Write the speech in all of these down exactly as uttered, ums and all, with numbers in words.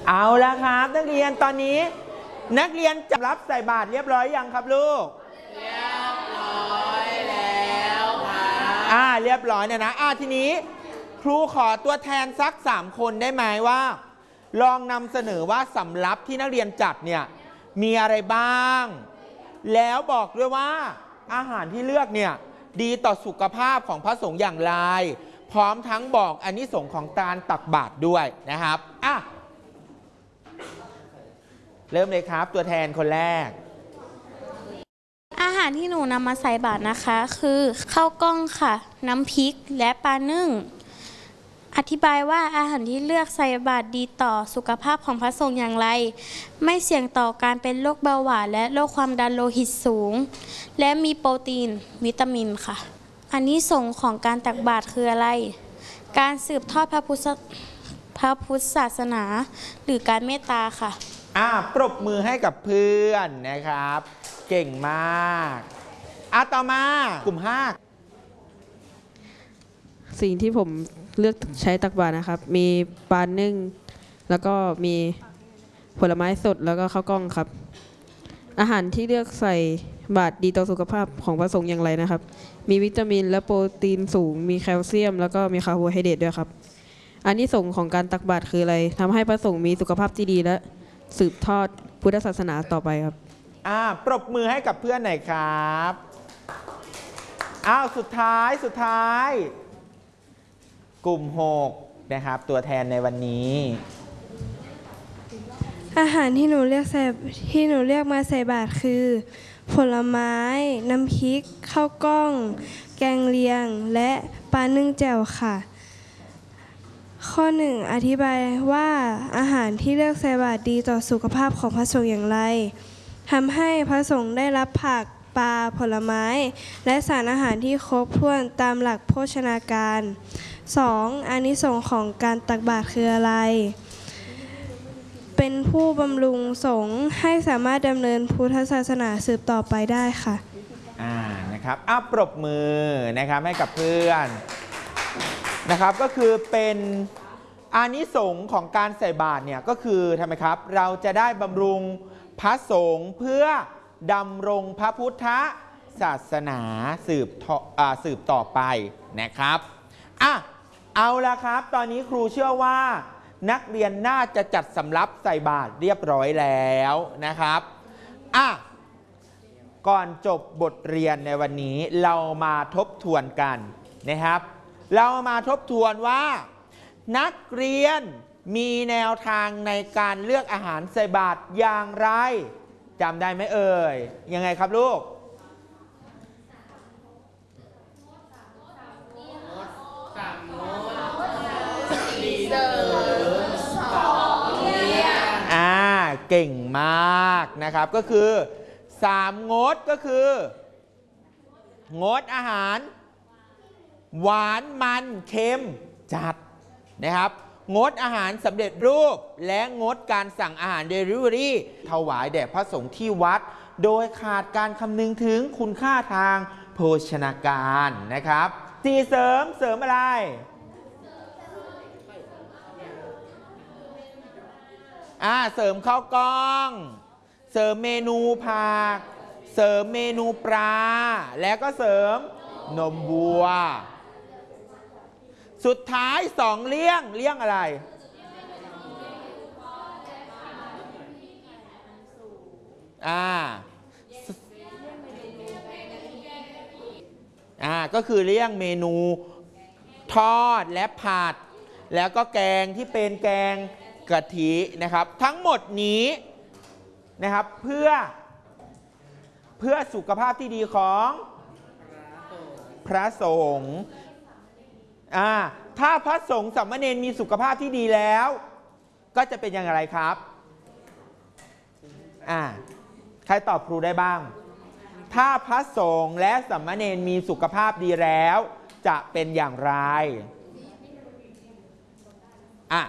เอาละครับนักเรียนตอนนี้นักเรียนจับรับใส่บาตรเรียบร้อยยังครับลูกเรียบร้อยแล้วครับอ่าเรียบร้อยเนี่ยนะอ่าทีนี้ครูขอตัวแทนสักสามคนได้ไหมว่าลองนำเสนอว่าสำรับที่นักเรียนจัดเนี่ยมีอะไรบ้างแล้วบอกด้วยว่าอาหารที่เลือกเนี่ยดีต่อสุขภาพของพระสงฆ์อย่างไรพร้อมทั้งบอกอานิสงส์ของการตักบาตรด้วยนะครับอ่ะเริ่มเลยครับตัวแทนคนแรกอาหารที่หนูนำมาใส่บาตรนะคะคือข้าวกล้องค่ะน้ำพริกและปลานึ่งอธิบายว่าอาหารที่เลือกใส่บาตรดีต่อสุขภาพของพระสงฆ์อย่างไรไม่เสี่ยงต่อการเป็นโรคเบาหวานและโรคความดันโลหิตสูงและมีโปรตีนวิตามินค่ะอานิสงส์ของการตักบาตรคืออะไรการสืบทอดพระพุทธพระพุทธศาสนาหรือการเมตตาค่ะอ่าปรบมือให้กับเพื่อนนะครับเก่งมากอ่ะต่อมากลุ่มห้าสิ่งที่ผมเลือกใช้ตักบาตรนะครับมีปลานึ่งแล้วก็มีผลไม้สดแล้วก็ข้าวกล้องครับอาหารที่เลือกใส่บาตรดีต่อสุขภาพของพระสงฆ์อย่างไรนะครับมีวิตามินและโปรตีนสูงมีแคลเซียมแล้วก็มีคาร์โบไฮเดรตด้วยครับอานิสงส์ของการตักบาตรคืออะไรทำให้พระสงฆ์มีสุขภาพที่ดีและสืบทอดพุทธศาสนาต่อไปครับอ่าปรบมือให้กับเพื่อนหน่อยครับอ้าวสุดท้ายสุดท้ายกลุ่มหกนะครับตัวแทนในวันนี้อาหารที่หนูเลือกใส่ที่หนูเลือกมาใส่บาตรคือผลไม้น้ำพริกข้าวกล้องแกงเลียงและปลานึ่งแจ่วค่ะข้อหนึ่งอธิบายว่าอาหารที่เลือกใส่บาตรดีต่อสุขภาพของพระสงฆ์อย่างไรทำให้พระสงฆ์ได้รับผักปลาผลไม้และสารอาหารที่ครบถ้วนตามหลักโภชนาการ สอง. อานิสงส์ของการตักบาตรคืออะไรเป็นผู้บำรุงสงฆ์ให้สามารถดำเนินพุทธศาสนาสืบต่อไปได้ค่ะอ่านะครับอ่ะปรบมือนะครับให้กับเพื่อนนะครับก็คือเป็นอานิสงส์ของการใส่บาตรเนี่ยก็คือทำไมครับเราจะได้บำรุงพระสงฆ์เพื่อดำรงพระพุทธศาสนาสืบอ่าสืบต่อไปนะครับอ่ะเอาละครับตอนนี้ครูเชื่อว่านักเรียนน่าจะจัดสำรับใส่บาตรเรียบร้อยแล้วนะครับอ่ะก่อนจบบทเรียนในวันนี้เรามาทบทวนกันนะครับเรามาทบทวนว่านักเรียนมีแนวทางในการเลือกอาหารใส่บาตรอย่างไรจำได้ไหมเอ่ยยังไงครับลูกอ่าเก่งมากนะครับก็คือสามงดก็คืองดอาหารหวานมันเค็มจัดนะครับงดอาหารสำเร็จรูปและงดการสั่งอาหารเดลิเวอรี่ถวายแด่พระสงฆ์ที่วัดโดยขาดการคำนึงถึงคุณค่าทางโภชนาการนะครับสี่เสริมเสริมอะไรอ่าเสริมข้าวกล้องเสริมเมนูผักเสริมเมนูปลาแล้วก็เสริมนมวัวสุดท้ายสองเลี่ยงเลี่ยงอะไรอ่าอ่าก็คือเลี่ยงเมนูทอดและผัดแล้วก็แกงที่เป็นแกงกะทินะครับทั้งหมดนี้นะครับเพื่อเพื่อสุขภาพที่ดีของพระสงฆ์อ่าถ้าพระสงฆ์สามเณรมีสุขภาพที่ดีแล้วก็จะเป็นอย่างไรครับอ่าใครตอบครูได้บ้างถ้าพระสงฆ์และสามเณรมีสุขภาพดีแล้วจะเป็นอย่างไรอ่ะ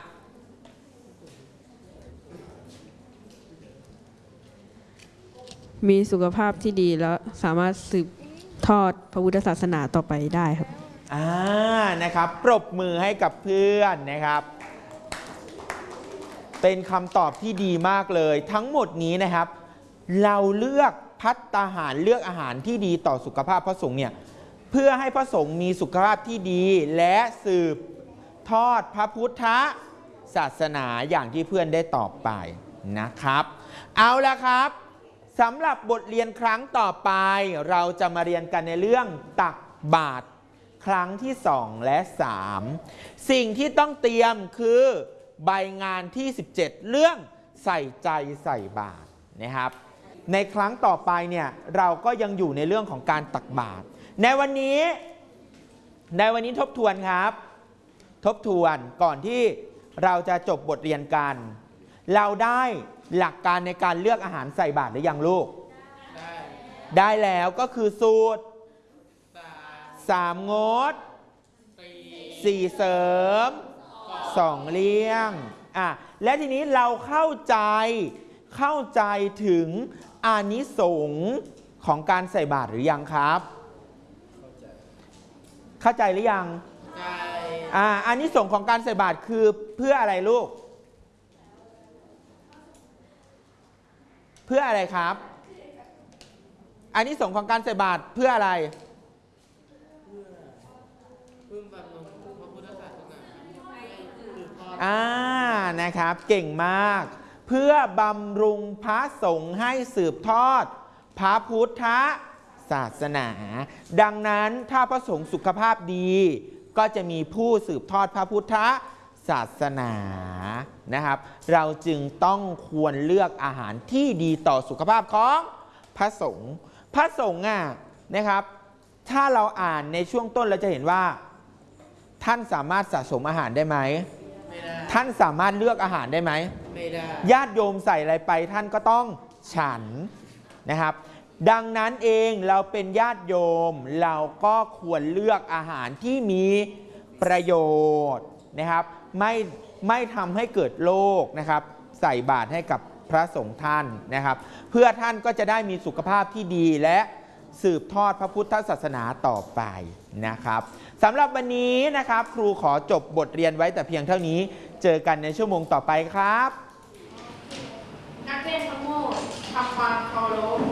มีสุขภาพที่ดีแล้วสามารถสืบทอดพระพุทธศาสนาต่อไปได้ครับอ่านะครับปรบมือให้กับเพื่อนนะครับเป็นคำตอบที่ดีมากเลยทั้งหมดนี้นะครับเราเลือกภัตตาหารเลือกอาหารที่ดีต่อสุขภาพพระสงฆ์เนี่ยเพื่อให้พระสงฆ์มีสุขภาพที่ดีและสืบทอดพระพุทธศาสนาอย่างที่เพื่อนได้ตอบไปนะครับเอาละครับสำหรับบทเรียนครั้งต่อไปเราจะมาเรียนกันในเรื่องตักบาตรครั้งที่สองและสามสิ่งที่ต้องเตรียมคือใบงานที่สิบเจ็ดเรื่องใส่ใจใส่บาตรนะครับในครั้งต่อไปเนี่ยเราก็ยังอยู่ในเรื่องของการตักบาตรในวันนี้ในวันนี้ทบทวนครับทบทวนก่อนที่เราจะจบบทเรียนกันเราได้หลักการในการเลือกอาหารใส่บาตรหรือยังลูกได้ได้แล้วก็คือสูตรสามงดสี่เสริมสองเลี่ยงอ่ะและทีนี้เราเข้าใจเข้าใจถึงอานิสงส์ของการใส่บาตรหรือยังครับเข้าใจหรือยังอ่าอานิสงส์ของการใส่บาตรคือเพื่ออะไรลูกเพื่ออะไรครับอานิสงส์ของการใส่บาตรเพื่ออะไรอ่านะครับเก่งมากเพื่อบำรุงพระสงฆ์ให้สืบทอดพระพุทธศาสนาดังนั้นถ้าพระสงฆ์สุขภาพดีก็จะมีผู้สืบทอดพระพุทธศาสนานะครับเราจึงต้องควรเลือกอาหารที่ดีต่อสุขภาพของพระสงฆ์พระสงฆ์อ่ะนะครับถ้าเราอ่านในช่วงต้นเราจะเห็นว่าท่านสามารถสะสมอาหารได้ไหมท่านสามารถเลือกอาหารได้ไหมไม่ได้ญาติโยมใส่อะไรไปท่านก็ต้องฉันนะครับดังนั้นเองเราเป็นญาติโยมเราก็ควรเลือกอาหารที่มีประโยชน์นะครับไม่ไม่ทำให้เกิดโรคนะครับใส่บาตรให้กับพระสงฆ์ท่านนะครับเพื่อท่านก็จะได้มีสุขภาพที่ดีและสืบทอดพระพุทธศาสนาต่อไปนะครับสำหรับวันนี้นะครับครูขอจบบทเรียนไว้แต่เพียงเท่านี้เจอกันในชั่วโมงต่อไปครับนักเรียนทั้งหมดทำความเคารพ